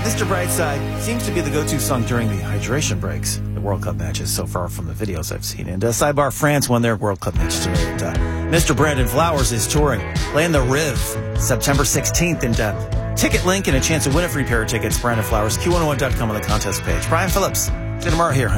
Mr. Brightside seems to be the go-to song during the hydration breaks, the World Cup matches so far from the videos I've seen. And sidebar, France won their World Cup match today. And Mr. Brandon Flowers is touring, playing the Riv September 16th. And ticket link and a chance to win a free pair of tickets, Brandon Flowers, Q101.com on the contest page. Brian Phillips, see you tomorrow here.